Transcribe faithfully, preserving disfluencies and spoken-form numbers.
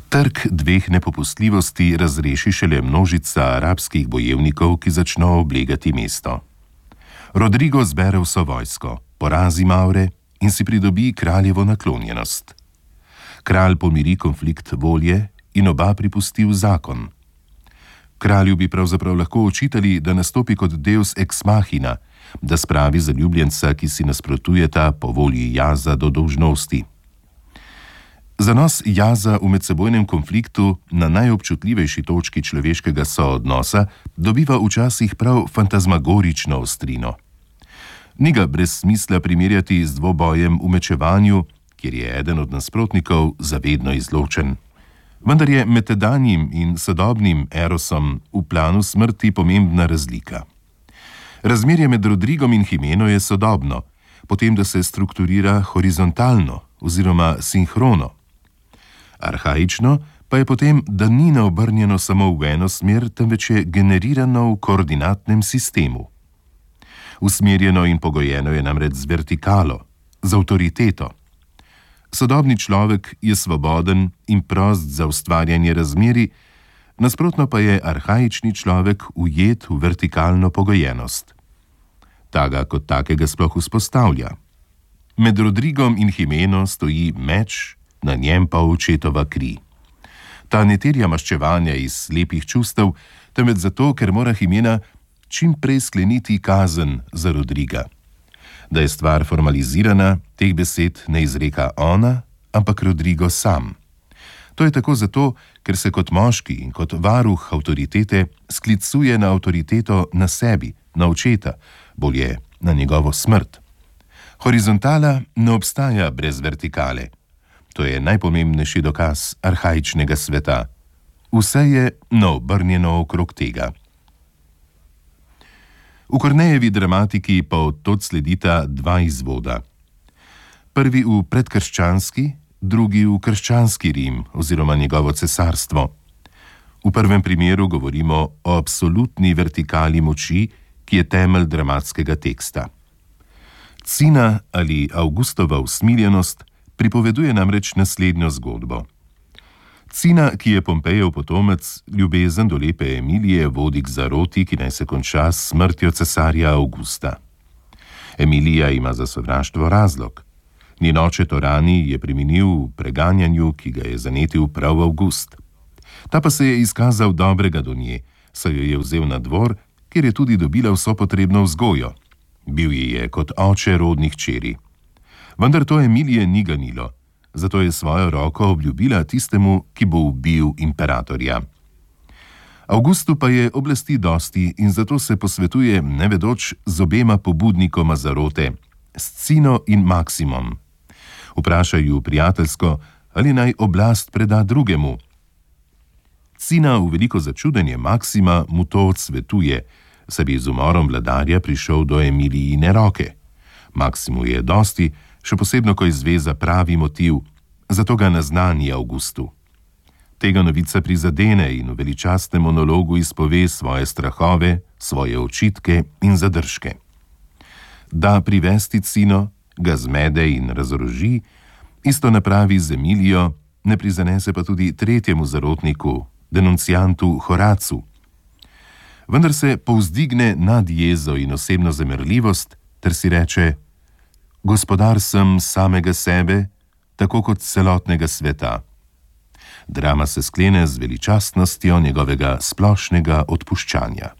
Trg dveh nepopustljivosti razreši šele množica arabskih bojevnikov, ki začno oblegati mesto. Rodrigo zbere vso vojsko, porazi Maure in si pridobi kraljevo naklonjenost. Kralj pomiri konflikt volje in oba pripusti v zakon. Kralju bi pravzaprav lahko očitali, da nastopi kot deus ex machina, da spravi zaljubljenca, ki si nasprotujeta po volji jaza do dolžnosti. Zanos jaza v medsebojnem konfliktu na najobčutljivejši točki človeškega soodnosa dobiva včasih prav fantazmagorično ostrino. Ni ga brez smisla primerjati z dvobojem v mečevanju, kjer je eden od nasprotnikov zavedno izločen. Vendar je med tedanjim in sodobnim erosom v planu smrti pomembna razlika. Razmerje med Rodrigom in Jimeno je sodobno, potem da se strukturira horizontalno oziroma sinhrono. Arhaično pa je potem, da ni naobrnjeno samo v eno smer, temveč je generirano v koordinatnem sistemu. Usmerjeno in pogojeno je namreč z vertikalo, z avtoriteto. Sodobni človek je svoboden in prost za ustvarjanje razmerij, nasprotno pa je arhaični človek ujet v vertikalno pogojenost. Ta ga kot takega sploh vzpostavlja. Med Rodrigom in Jimeno stoji meč, na njem pa očetova kri. Ta ne terja maščevanja iz slepih čustev, temveč zato, ker mora Jimena čim prej skleniti kazen za Rodriga. Da je stvar formalizirana, teh besed ne izreka ona, ampak Rodrigo sam. To je tako zato, ker se kot moški in kot varuh avtoritete sklicuje na avtoriteto na sebi, na očeta, bolje na njegovo smrt. Horizontala ne obstaja brez vertikale. To je najpomembnejši dokaz arhaičnega sveta. Vse je naobrnjeno okrog tega. V Kornejevi dramatiki pa od tod sledita dva izvoda. Prvi v predkrščanski, drugi v krščanski Rim oziroma njegovo cesarstvo. V prvem primeru govorimo o absolutni vertikali moči, ki je temelj dramatskega teksta. Cina ali Avgustova usmiljenost pripoveduje namreč naslednjo zgodbo. Cina, ki je Pompejev potomec, ljubezen do lepe Emilije vodi k zaroti, ki naj se konča s smrtjo cesarja Avgusta. Emilija ima za sovraštvo razlog. Njen oče Torani je preminil v preganjanju, ki ga je zanetil prav Avgust. Ta pa se je izkazal dobrega do nje, saj jo je vzel na dvor, kjer je tudi dobila vso potrebno vzgojo. Bil ji je kot oče rodnih hčeri. Vendar to Emilije ni ganilo, zato je svojo roko obljubila tistemu, ki bo ubil imperatorja. Avgustu pa je oblasti dosti in zato se posvetuje nevedoč z obema pobudnikoma zarote, s Cino in Maksimom. Vpraša ju prijateljsko, ali naj oblast preda drugemu. Cina v veliko začudenje Maksima mu to odsvetuje, saj bi z umorom vladarja prišel do Emilijine roke. Maksimu je dosti, še posebno, ko izve za pravi motiv, zato ga naznani Avgustu. Tega novica prizadene in v veličastnem monologu izpove svoje strahove, svoje očitke in zadržke. Da privesti Cino, ga zmede in razoroži, isto napravi z Emilijo, ne prizanese pa tudi tretjemu zarotniku, denunciantu Horacu. Vendar se povzdigne nad jezo in osebno zamrljivost, ter si reče: gospodar sem samega sebe, tako kot celotnega sveta. Drama se sklene z veličastnostjo njegovega splošnega odpuščanja.